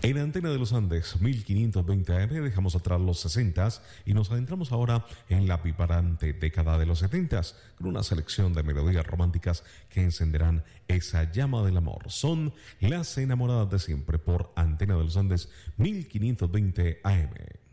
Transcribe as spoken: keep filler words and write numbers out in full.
En Antena de los Andes, mil quinientos veinte A M, dejamos atrás los sesentas y nos adentramos ahora en la vibrante década de los setentas, con una selección de melodías románticas que encenderán esa llama del amor. Son Las Enamoradas de Siempre por Antena de los Andes, mil quinientos veinte A M.